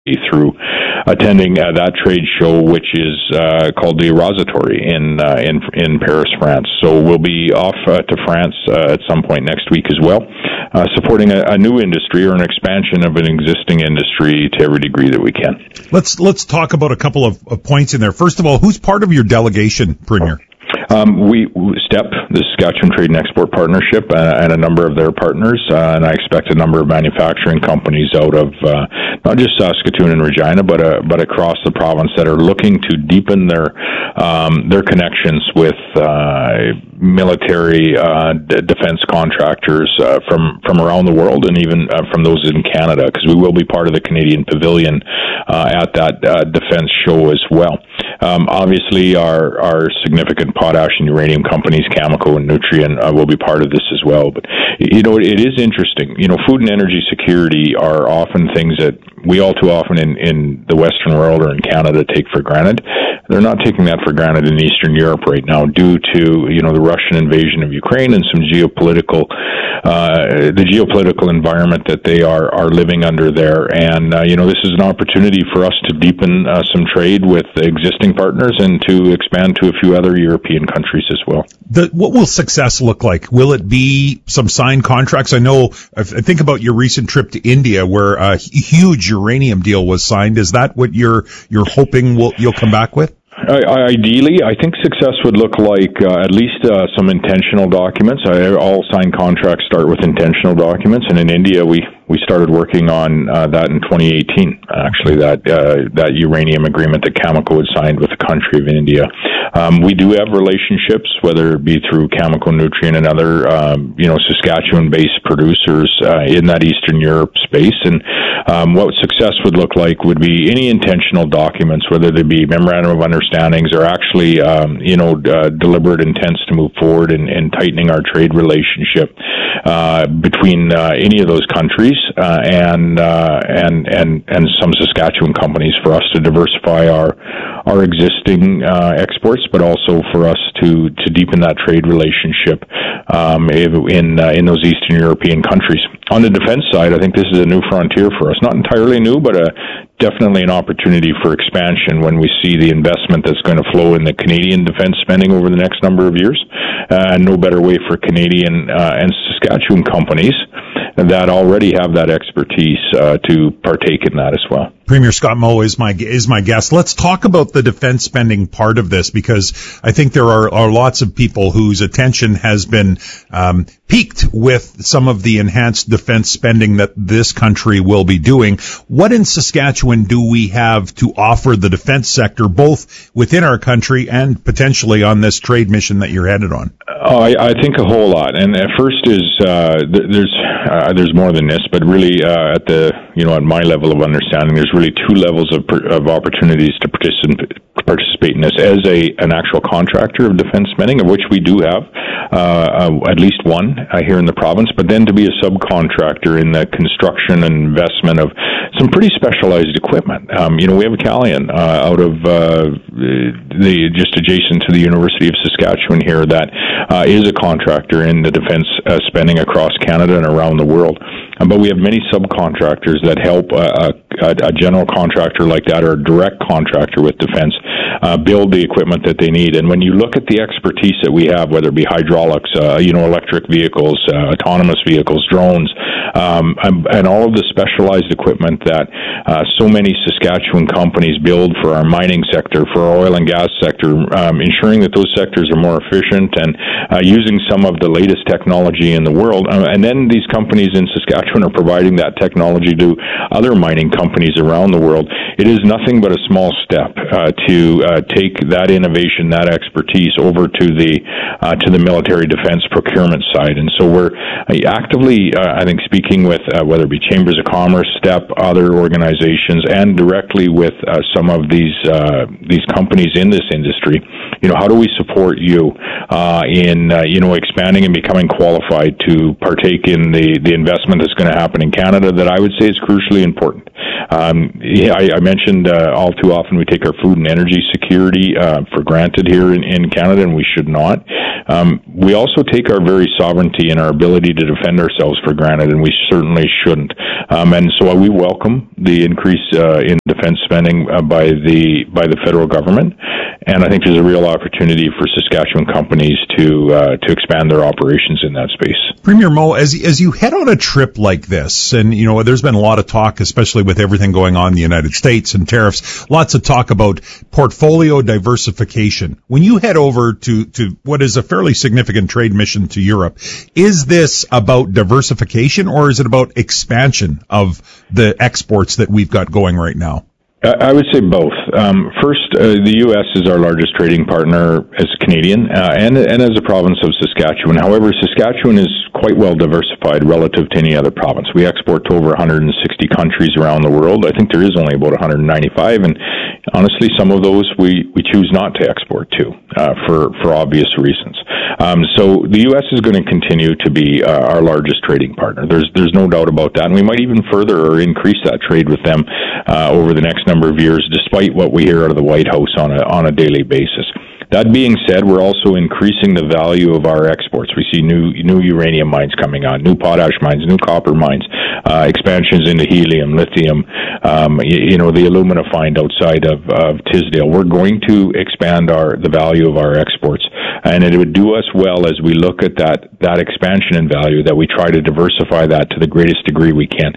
through attending that trade show, which is called the Eurosatory in Paris, France. So we'll be off to France at some point next week as well, supporting a new industry or an expansion of an existing industry to every degree that we can. Let's talk about a couple of points in there. First of all, who's part of your delegation, Premier? We STEP, the Saskatchewan Trade and Export Partnership, and a number of their partners, and I expect a number of manufacturing companies out of not just Saskatoon and Regina, but across the province that are looking to deepen their connections with military defense contractors from around the world, and even from those in Canada, because we will be part of the Canadian Pavilion at that defense show as well. Obviously, our significant potash and uranium companies, Cameco and Nutrien, will be part of this as well. But, it is interesting. Food and energy security are often things that we all too often in the Western world or in Canada take for granted. They're not taking that for granted in Eastern Europe right now due to, the Russian invasion of Ukraine and some the geopolitical environment that they are living under there. And, this is an opportunity for us to deepen some trade with existing partners and to expand to a few other European countries as well. What will success look like? Will it be some signed contracts? I think about your recent trip to India where a huge uranium deal was signed. Is that what you're hoping you'll come back with? Ideally, I think success would look like at least some intentional documents. All signed contracts start with intentional documents, and in India, we started working on that in 2018. Actually, that uranium agreement that Cameco had signed with the country of India. We do have relationships, whether it be through Cameco, Nutrien, and other Saskatchewan-based producers in that Eastern Europe space. And what success would look like would be any intentional documents, whether they be memorandum of understandings or actually deliberate intents to move forward in tightening our trade relationship between any of those countries and some Saskatchewan companies, for us to diversify our existing exports, but also for us to deepen that trade relationship in those Eastern European countries. On the defense side, I think this is a new frontier for us. Not entirely new, but definitely an opportunity for expansion when we see the investment that's going to flow in the Canadian defense spending over the next number of years. No better way for Canadian and Saskatchewan companies that already have that expertise to partake in that as well. Premier Scott Moe is my guest. Let's talk about the defense spending part of this, because I think there are lots of people whose attention has been piqued with some of the enhanced defense spending that this country will be doing. What in Saskatchewan do we have to offer the defense sector, both within our country and potentially on this trade mission that you're headed on? I think a whole lot. And first is there's more than this, but really at my level of understanding, there's really two levels of opportunities to participate in this as an actual contractor of defense spending, of which we do have at least one here in the province, but then to be a subcontractor in the construction and investment of some pretty specialized equipment. We have a Calian out of just adjacent to the University of Saskatchewan here that is a contractor in the defense spending across Canada and around the world. But we have many subcontractors that help a general contractor like that, or a direct contractor with defense, build the equipment that they need. And when you look at the expertise that we have, whether it be hydraulics, electric vehicles, autonomous vehicles, drones, and all of the specialized equipment that so many Saskatchewan companies build for our mining sector, for our oil and gas sector, ensuring that those sectors are more efficient and using some of the latest technology in the world. And then these companies in Saskatchewan are providing that technology to other mining companies around the world. It is nothing but a small step to take that innovation, that expertise over to the military defense procurement side. And so we're actively, I think, speaking with whether it be Chambers of Commerce, STEP, other organizations, and directly with some of these companies in this industry. How do we support you in expanding and becoming qualified to partake in the investment that's going to happen in Canada that I would say is crucially important. I mentioned all too often we take our food and energy security for granted here in Canada, and we should not. We also take our very sovereignty and our ability to defend ourselves for granted, and we certainly shouldn't. And so we welcome the increase in defense spending by the federal government, and I think there's a real opportunity for Saskatchewan companies to expand their operations in that space. Premier Moe, as you head on a trip like this, and there's been a lot of talk, especially with everything going on in the United States and tariffs, lots of talk about portfolio diversification. When you head over to what is a fairly significant trade mission to Europe, is this about diversification or is it about expansion of the exports that we've got going right now? I would say both. First, the U.S. is our largest trading partner as Canadian and as a province of Saskatchewan. However, Saskatchewan is quite well diversified relative to any other province. We export to over 160 countries around the world. I think there is only about 195, and honestly, some of those we choose not to export to for obvious reasons. So the U.S. is going to continue to be our largest trading partner. There's no doubt about that, and we might even further or increase that trade with them over the next number of years, despite what we hear out of the White House on a daily basis. That being said, we're also increasing the value of our exports. We see new uranium mines coming on, new potash mines, new copper mines, expansions into helium, lithium, the alumina find outside of Tisdale. We're going to expand the value of our exports, and it would do us well as we look at that expansion in value, that we try to diversify that to the greatest degree we can.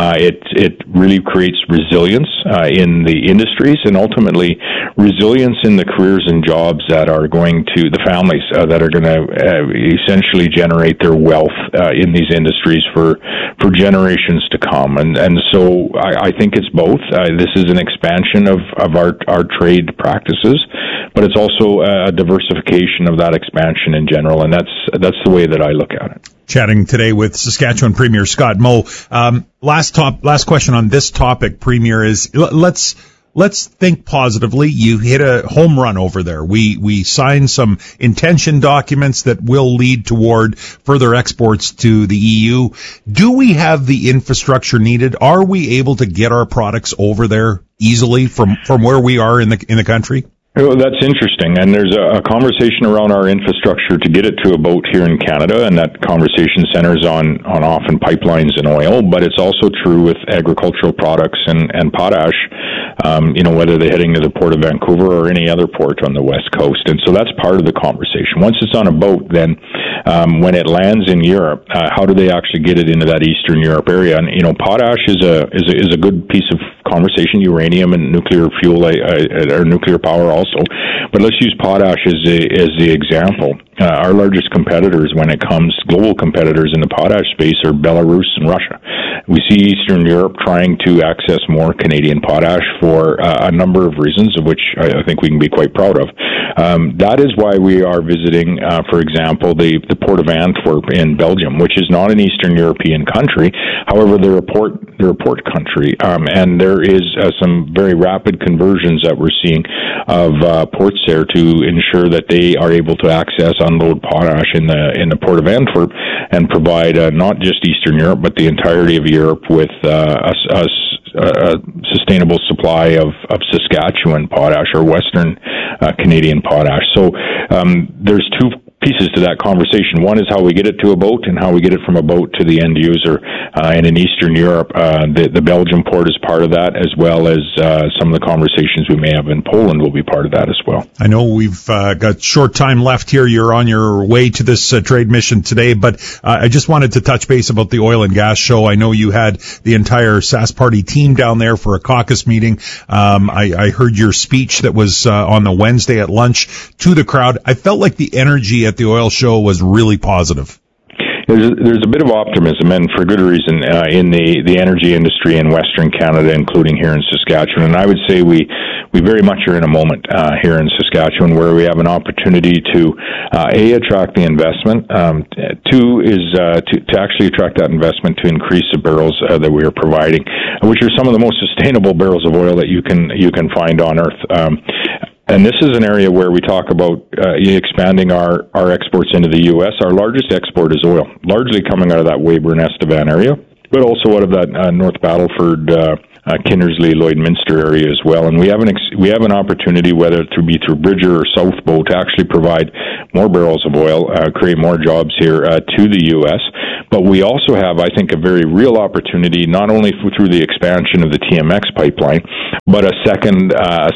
It really creates resilience in the industries, and ultimately resilience in the careers and jobs that are going to the families that are going to essentially generate their wealth in these industries for generations to come. And so I think it's both. This is an expansion of our trade practices, but it's also a diversification of that expansion in general, and that's the way that I look at it. Chatting today with Saskatchewan Premier Scott Moe. Last question on this topic, Premier, is let's think positively. You hit a home run over there. We signed some intention documents that will lead toward further exports to the EU. Do we have the infrastructure needed? Are we able to get our products over there easily from where we are in the country? Well, that's interesting, and there's a conversation around our infrastructure to get it to a boat here in Canada, and that conversation centers on often pipelines and oil, but it's also true with agricultural products and potash, whether they're heading to the Port of Vancouver or any other port on the West Coast, and so that's part of the conversation. Once it's on a boat, then when it lands in Europe, how do they actually get it into that Eastern Europe area? And potash is a good piece of conversation, uranium and nuclear fuel or nuclear power also. But let's use potash as the example. Our largest competitors global competitors in the potash space are Belarus and Russia. We see Eastern Europe trying to access more Canadian potash for a number of reasons, of which I think we can be quite proud of. That is why we are visiting, for example, the Port of Antwerp in Belgium, which is not an Eastern European country. However, they're a port country, and there is some very rapid conversions that we're seeing of ports there to ensure that they are able to access unload potash in the Port of Antwerp and provide not just Eastern Europe but the entirety of Europe with a sustainable supply of Saskatchewan potash or Western Canadian potash. So there's two pieces to that conversation. One is how we get it to a boat and how we get it from a boat to the end user. And in Eastern Europe, the Belgian port is part of that, as well as some of the conversations we may have in Poland will be part of that as well. I know we've got short time left here. You're on your way to this trade mission today, but I just wanted to touch base about the oil and gas show. I know you had the entire Sask Party team down there for a caucus meeting. I heard your speech that was on the Wednesday at lunch to the crowd. I felt like the energy at the oil show was really positive. There's a bit of optimism, and for good reason, in the energy industry in Western Canada, including here in Saskatchewan. And I would say we very much are in a moment here in Saskatchewan where we have an opportunity to attract the investment. Two is to actually attract that investment to increase the barrels that we are providing, which are some of the most sustainable barrels of oil that you can find on Earth. And this is an area where we talk about expanding our exports into the U.S. Our largest export is oil, largely coming out of that Weyburn-Estevan area. but also out of that North Battleford, Kinnersley, Lloydminster area as well. And we have an opportunity, whether it be through Bridger or South Bow, to actually provide more barrels of oil, create more jobs here to the U.S. But we also have, I think, a very real opportunity, not only through the expansion of the TMX pipeline, but a second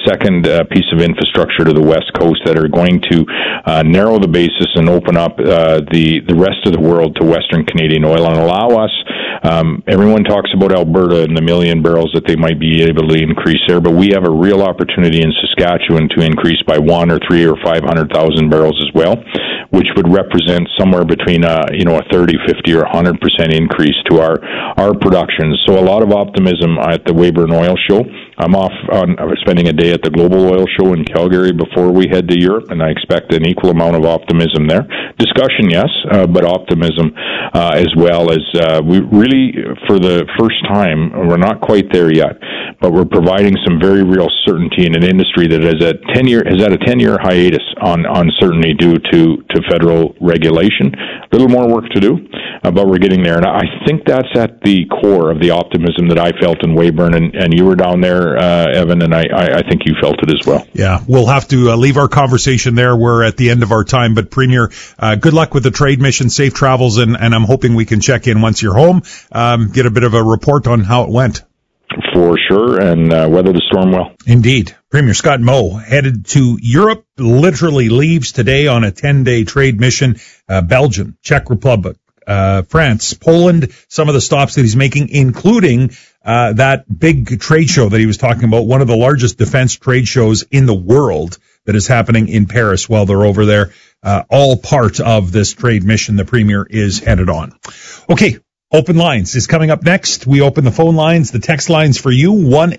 piece of infrastructure to the West Coast that are going to narrow the basis and open up the rest of the world to Western Canadian oil and allow us. Everyone talks about Alberta and the million barrels that they might be able to increase there, but we have a real opportunity in Saskatchewan to increase by 1 or 3 or 500,000 barrels as well, which would represent somewhere between a 30, 50, or 100% increase to our production. So a lot of optimism at the Weyburn Oil Show. I'm off on spending a day at the Global Oil Show in Calgary before we head to Europe, and I expect an equal amount of optimism there. Discussion, yes, but optimism as well. As we really, for the first time, we're not quite there yet, but we're providing some very real certainty in an industry that has had a 10-year hiatus on uncertainty due to federal regulation. A little more work to do, but we're getting there. And I think that's at the core of the optimism that I felt in Weyburn, and you were down there, Evan, and I think you felt it as well. Yeah, we'll have to leave our conversation there. We're at the end of our time, but Premier, good luck with the trade mission, safe travels, and I'm hoping we can check in once you're home, get a bit of a report on how it went. For sure, and weather the storm well. Indeed. Premier Scott Moe headed to Europe, literally leaves today on a 10-day trade mission. Belgium, Czech Republic, France, Poland, some of the stops that he's making, including that big trade show that he was talking about, one of the largest defense trade shows in the world that is happening in Paris while they're over there. All part of this trade mission the Premier is headed on. Okay. Open Lines is coming up next. We open the phone lines, the text lines for you,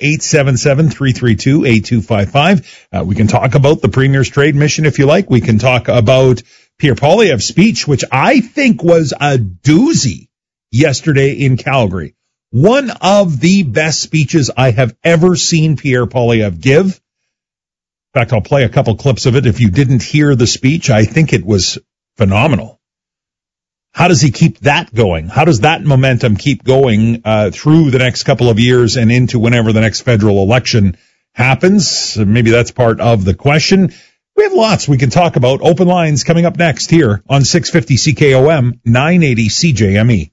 1-877-332-8255. We can talk about the Premier's trade mission if you like. We can talk about Pierre Poilievre's speech, which I think was a doozy yesterday in Calgary. One of the best speeches I have ever seen Pierre Poilievre give. In fact, I'll play a couple clips of it. If you didn't hear the speech, I think it was phenomenal. How does he keep that going? How does that momentum keep going through the next couple of years and into whenever the next federal election happens? Maybe that's part of the question. We have lots we can talk about. Open Lines coming up next here on 650 CKOM, 980 CJME.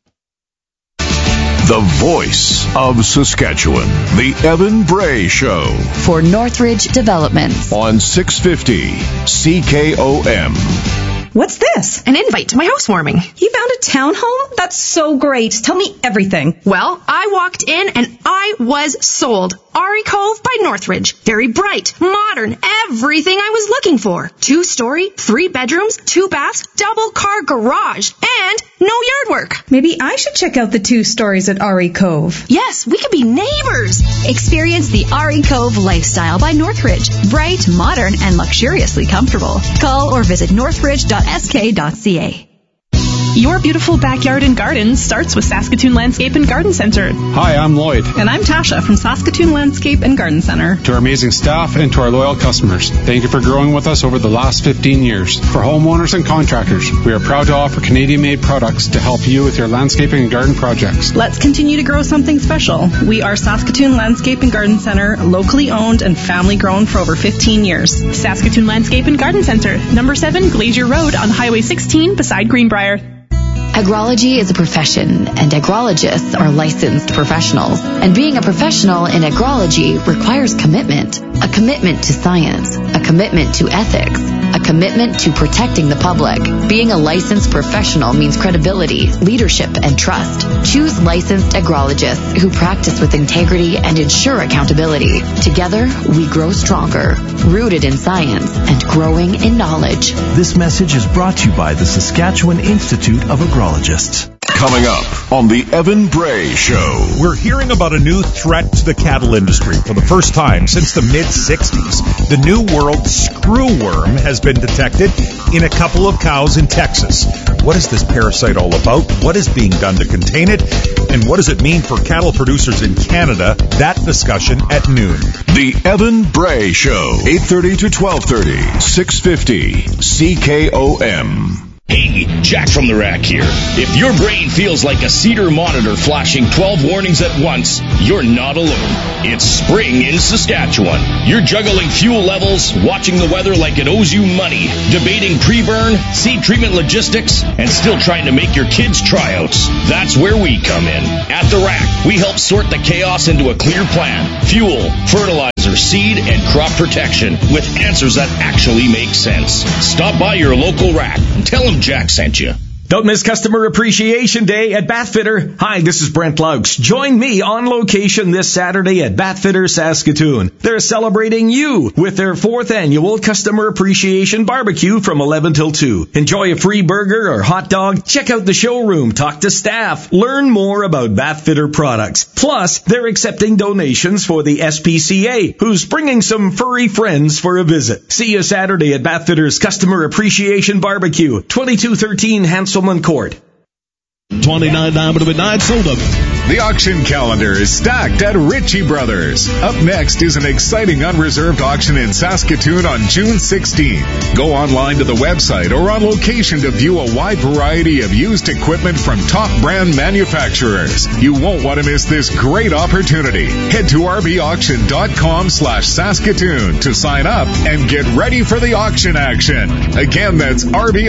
The voice of Saskatchewan, the Evan Bray Show. For Northridge Developments. On 650 CKOM. What's this? An invite to my housewarming. You found a townhome? That's so great. Tell me everything. Well, I walked in and I was sold. Ari Cove by Northridge. Very bright, modern, everything I was looking for. 2-story, 3 bedrooms, 2 baths, double car garage, and no yard work. Maybe I should check out the 2 stories at Ari Cove. Yes, we could be neighbors. Experience the Ari Cove lifestyle by Northridge. Bright, modern, and luxuriously comfortable. Call or visit northridge.sk.ca. Your beautiful backyard and garden starts with Saskatoon Landscape and Garden Center. Hi, I'm Lloyd. And I'm Tasha from Saskatoon Landscape and Garden Center. To our amazing staff and to our loyal customers, thank you for growing with us over the last 15 years. For homeowners and contractors, we are proud to offer Canadian-made products to help you with your landscaping and garden projects. Let's continue to grow something special. We are Saskatoon Landscape and Garden Center, locally owned and family grown for over 15 years. Saskatoon Landscape and Garden Center, number 7 Glacier Road on Highway 16 beside Greenbrier. Agrology is a profession, and agrologists are licensed professionals. And being a professional in agrology requires commitment. A commitment to science, a commitment to ethics, a commitment to protecting the public. Being a licensed professional means credibility, leadership, and trust. Choose licensed agrologists who practice with integrity and ensure accountability. Together, we grow stronger, rooted in science and growing in knowledge. This message is brought to you by the Saskatchewan Institute of Agrologists. Coming up on the Evan Bray Show. We're hearing about a new threat to the cattle industry for the first time since the mid-60s. The New World screwworm has been detected in a couple of cows in Texas. What is this parasite all about? What is being done to contain it? And what does it mean for cattle producers in Canada? That discussion at noon. The Evan Bray Show, 8:30 to 12:30, 650 CKOM. Hey, Jack from the Rack here. If your brain feels like a Cedar monitor flashing 12 warnings at once, you're not alone. It's spring in Saskatchewan. You're juggling fuel levels, watching the weather like it owes you money, debating pre-burn, seed treatment logistics, and still trying to make your kids' tryouts. That's where we come in. At the Rack, we help sort the chaos into a clear plan. Fuel, fertilizer, seed, and crop protection with answers that actually make sense. Stop by your local Rack and tell them Jack sent you. Don't miss Customer Appreciation Day at Bathfitter. Hi, this is Brent Laux. Join me on location this Saturday at Bathfitter, Saskatoon. They're celebrating you with their 4th annual Customer Appreciation Barbecue from 11 till 2. Enjoy a free burger or hot dog. Check out the showroom. Talk to staff. Learn more about Bathfitter products. Plus, they're accepting donations for the SPCA, who's bringing some furry friends for a visit. See you Saturday at Bathfitter's Customer Appreciation Barbecue, 2213 Hanselman Court. $29 to midnight sold up. The auction calendar is stacked at Ritchie Brothers. Up next is an exciting unreserved auction in Saskatoon on June 16th. Go online to the website or on location to view a wide variety of used equipment from top brand manufacturers. You won't want to miss this great opportunity. Head to rbauction.com/Saskatoon to sign up and get ready for the auction action. Again, that's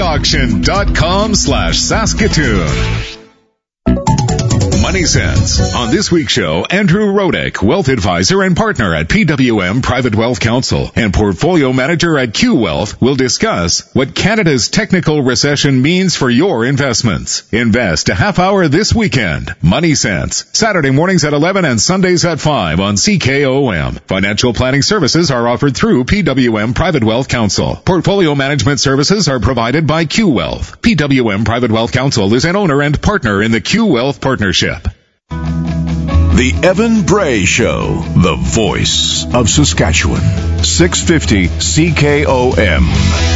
rbauction.com/Saskatoon. Money Sense. On this week's show, Andrew Rodick, wealth advisor and partner at PWM Private Wealth Counsel and portfolio manager at Q Wealth, will discuss what Canada's technical recession means for your investments. Invest a half hour this weekend. Money Sense. Saturday mornings at 11 and Sundays at 5 on CKOM. Financial planning services are offered through PWM Private Wealth Counsel. Portfolio management services are provided by Q Wealth. PWM Private Wealth Counsel is an owner and partner in the Q Wealth Partnership. The Evan Bray Show, the voice of Saskatchewan. 650 CKOM.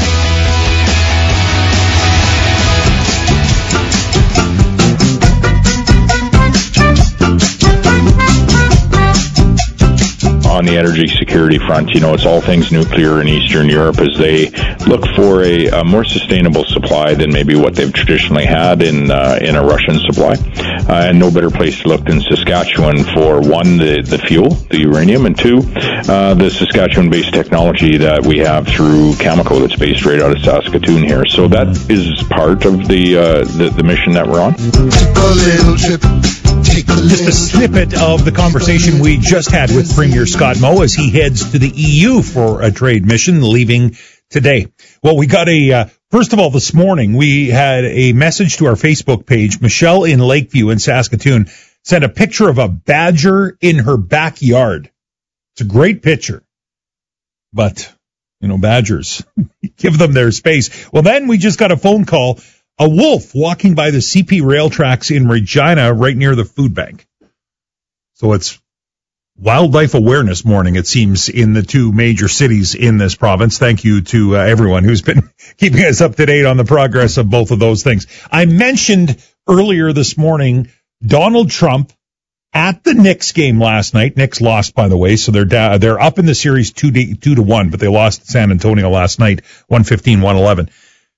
On the energy security front, it's all things nuclear in Eastern Europe as they look for a more sustainable supply than maybe what they've traditionally had in a Russian supply. And no better place to look than Saskatchewan for, one, the fuel, the uranium, and two, the Saskatchewan-based technology that we have through Cameco that's based right out of Saskatoon here. So that is part of the mission that we're on. Just a snippet of the conversation we just had with Premier Scott Moe as he heads to the EU for a trade mission, leaving today. Well, we got first of all, this morning, we had a message to our Facebook page. Michelle in Lakeview in Saskatoon sent a picture of a badger in her backyard. It's a great picture. But, badgers, give them their space. Well, then we just got a phone call. A wolf walking by the CP rail tracks in Regina right near the food bank. So it's Wildlife Awareness Morning, it seems, in the two major cities in this province. Thank you to everyone who's been keeping us up to date on the progress of both of those things. I mentioned earlier this morning Donald Trump at the Knicks game last night. Knicks lost, by the way, so they're up in the series 2-1, but they lost to San Antonio last night, 115-111.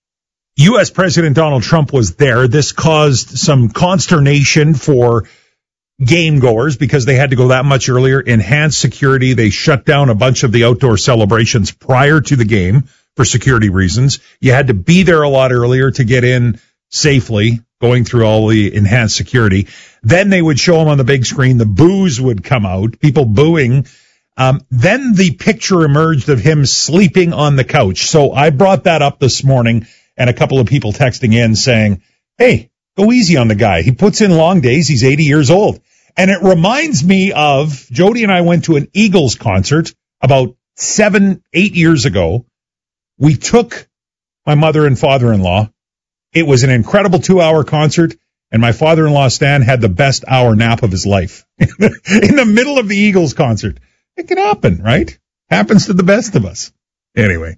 U.S. President Donald Trump was there. This caused some consternation for game goers because they had to go that much earlier. Enhanced security. They shut down a bunch of the outdoor celebrations prior to the game for security reasons. You had to be there a lot earlier to get in safely, going through all the enhanced security. Then they would show them on the big screen. The boos would come out, people booing. Then the picture emerged of him sleeping on the couch. So I brought that up this morning. And a couple of people texting in saying, hey, go easy on the guy. He puts in long days. He's 80 years old. And it reminds me of, Jody and I went to an Eagles concert about 7-8 years ago. We took my mother and father-in-law. It was an incredible 2-hour concert, and my father-in-law, Stan, had the best hour nap of his life in the middle of the Eagles concert. It can happen, right? Happens to the best of us. Anyway,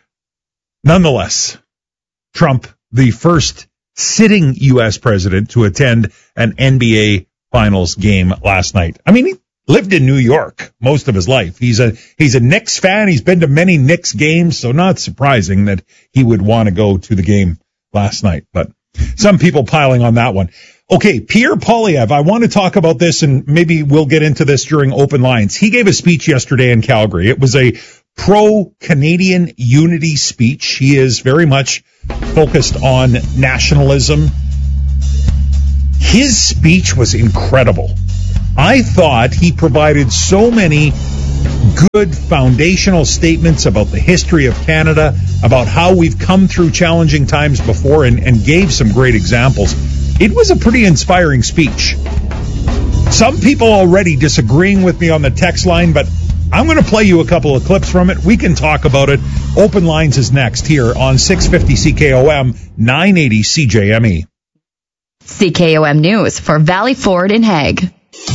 nonetheless, Trump, the first sitting U.S. president to attend an NBA Finals game last night. I mean, he lived in New York most of his life. He's a Knicks fan. He's been to many Knicks games, so not surprising that he would want to go to the game last night, but some people piling on that one. Okay, Pierre Poilievre, I want to talk about this, and maybe we'll get into this during Open Lines. He gave a speech yesterday in Calgary. It was a pro-Canadian unity speech. He is very much focused on nationalism. His speech was incredible. I thought he provided so many good foundational statements about the history of Canada, about how we've come through challenging times before, and gave some great examples. It was a pretty inspiring speech. Some people already disagreeing with me on the text line, but I'm going to play you a couple of clips from it. We can talk about it. Open Lines is next here on 650 CKOM, 980 CJME. CKOM News for Valley Ford in Hague.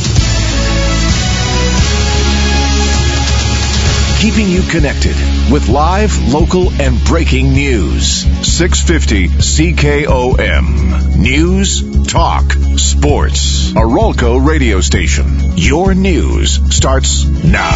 Keeping you connected with live, local, and breaking news. 650 CKOM. News, talk, sports. A Rolco radio station. Your news starts now.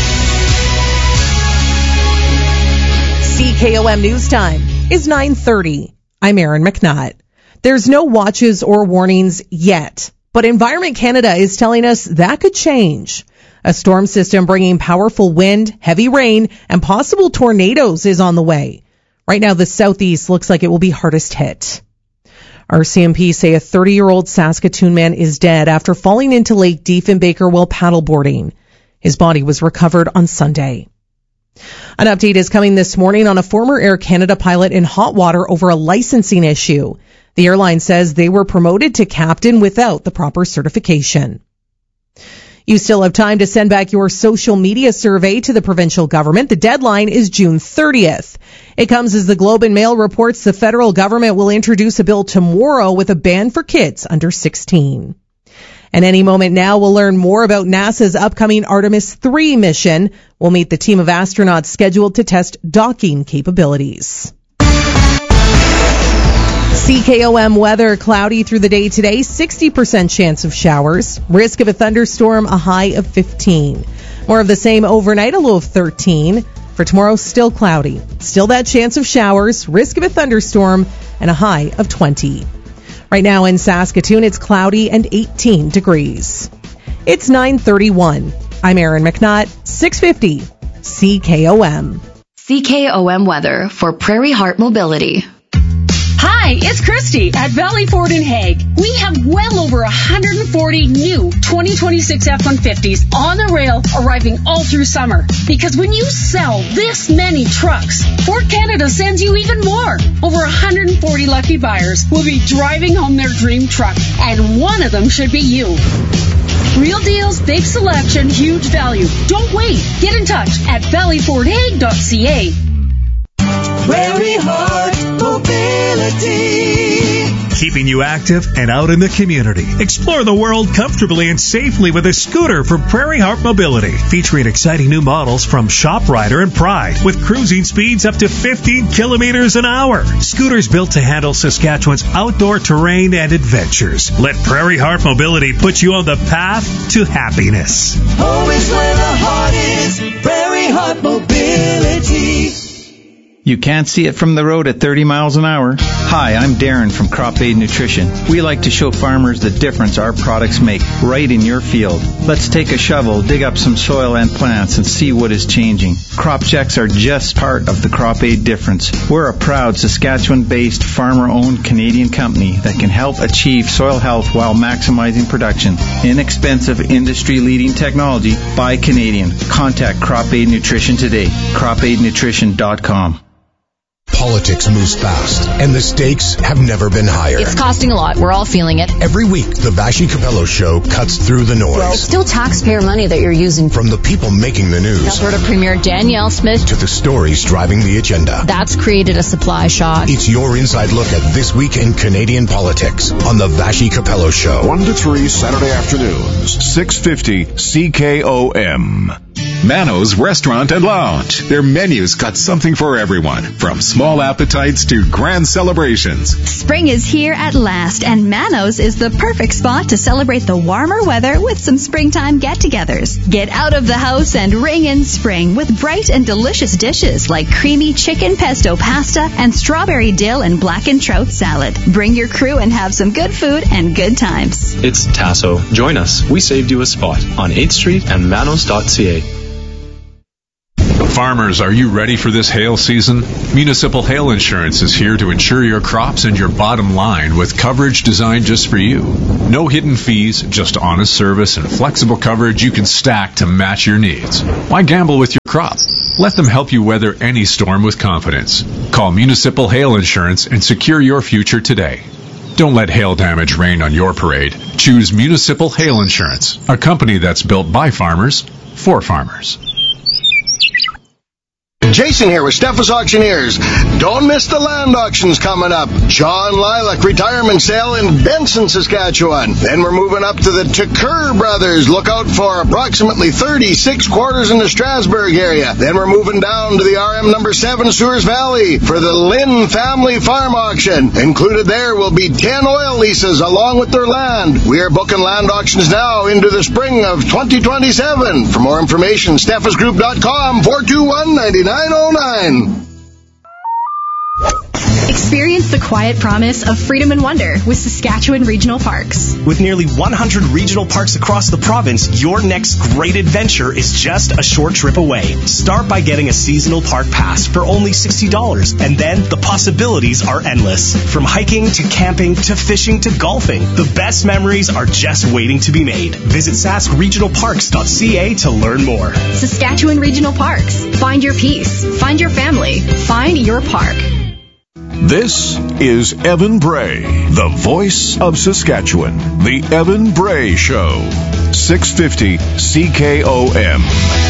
CKOM News Time is 9:30. I'm Erin McNutt. There's no watches or warnings yet, but Environment Canada is telling us that could change. A storm system bringing powerful wind, heavy rain, and possible tornadoes is on the way. Right now, the southeast looks like it will be hardest hit. RCMP say a 30-year-old Saskatoon man is dead after falling into Lake Diefenbaker while paddleboarding. His body was recovered on Sunday. An update is coming this morning on a former Air Canada pilot in hot water over a licensing issue. The airline says they were promoted to captain without the proper certification. You still have time to send back your social media survey to the provincial government. The deadline is June 30th. It comes as the Globe and Mail reports the federal government will introduce a bill tomorrow with a ban for kids under 16. And any moment now, we'll learn more about NASA's upcoming Artemis 3 mission. We'll meet the team of astronauts scheduled to test docking capabilities. CKOM weather, cloudy through the day today, 60% chance of showers, risk of a thunderstorm, a high of 15. More of the same overnight, a low of 13. For tomorrow, still cloudy, still that chance of showers, risk of a thunderstorm, and a high of 20. Right now in Saskatoon, it's cloudy and 18 degrees. It's 9:31. I'm Erin McNutt, 650 CKOM. CKOM weather for Prairie Heart Mobility. Hi, it's Christy at Valley Ford in Hague. We have well over 140 new 2026 F-150s on the rail arriving all through summer. Because when you sell this many trucks, Ford Canada sends you even more. Over 140 lucky buyers will be driving home their dream truck, and one of them should be you. Real deals, big selection, huge value. Don't wait. Get in touch at valleyfordhague.ca. Prairie Heart Mobility. Keeping you active and out in the community. Explore the world comfortably and safely with a scooter from Prairie Heart Mobility. Featuring exciting new models from ShopRider and Pride with cruising speeds up to 15 kilometers an hour. Scooters built to handle Saskatchewan's outdoor terrain and adventures. Let Prairie Heart Mobility put you on the path to happiness. Home is where the heart is. Prairie Heart Mobility. You can't see it from the road at 30 miles an hour. Hi, I'm Darren from Crop Aid Nutrition. We like to show farmers the difference our products make right in your field. Let's take a shovel, dig up some soil and plants, and see what is changing. Crop checks are just part of the Crop Aid difference. We're a proud Saskatchewan-based, farmer-owned Canadian company that can help achieve soil health while maximizing production. Inexpensive, industry-leading technology by Canadian. Contact Crop Aid Nutrition today. CropAidNutrition.com. Politics moves fast, and the stakes have never been higher. It's costing a lot. We're all feeling it. Every week, the Vashi Capello Show cuts through the noise. Well, it's still taxpayer money that you're using. From the people making the news. Alberta Premier Danielle Smith. To the stories driving the agenda. That's created a supply shock. It's your inside look at this week in Canadian politics on the Vashi Capello Show. 1 to 3 Saturday afternoons, 650 CKOM. Mano's Restaurant and Lounge. Their menu's got something for everyone, from small appetites to grand celebrations. Spring is here at last, and Mano's is the perfect spot to celebrate the warmer weather with some springtime get-togethers. Get out of the house and ring in spring with bright and delicious dishes like creamy chicken pesto pasta and strawberry dill and blackened trout salad. Bring your crew and have some good food and good times. It's Tasso. Join us. We saved you a spot on 8th Street and manos.ca. Farmers, are you ready for this hail season? Municipal Hail Insurance is here to insure your crops and your bottom line with coverage designed just for you. No hidden fees, just honest service and flexible coverage you can stack to match your needs. Why gamble with your crop? Let them help you weather any storm with confidence. Call Municipal Hail Insurance and secure your future today. Don't let hail damage rain on your parade. Choose Municipal Hail Insurance, a company that's built by farmers, for farmers. Jason here with Steffes Auctioneers. Don't miss the land auctions coming up. John Lilac retirement sale in Benson, Saskatchewan. Then we're moving up to the Tucker Brothers. Look out for approximately 36 quarters in the Strasbourg area. Then we're moving down to the RM number 7 Sewers Valley for the Lynn Family Farm Auction. Included there will be 10 oil leases along with their land. We are booking land auctions now into the spring of 2027. For more information, steffesgroup.com 421-9909. Experience the quiet promise of freedom and wonder with Saskatchewan Regional Parks. With nearly 100 regional parks across the province, your next great adventure is just a short trip away. Start by getting a seasonal park pass for only $60, and then the possibilities are endless. From hiking to camping to fishing to golfing, the best memories are just waiting to be made. Visit saskregionalparks.ca to learn more. Saskatchewan Regional Parks. Find your peace. Find your family. Find your park. This is Evan Bray, the voice of Saskatchewan. The Evan Bray Show. 650 CKOM.